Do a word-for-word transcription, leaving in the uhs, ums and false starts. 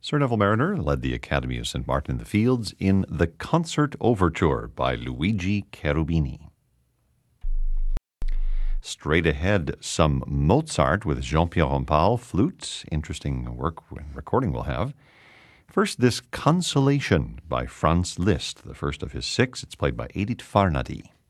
Sir Neville Mariner led the Academy of Saint Martin in the Fields in The Concert Overture by Luigi Cherubini. Straight ahead, some Mozart with Jean-Pierre Rampal, flute. Interesting work and recording we'll have. First, this Consolation by Franz Liszt, the first of his six. It's played by Edith Farnady.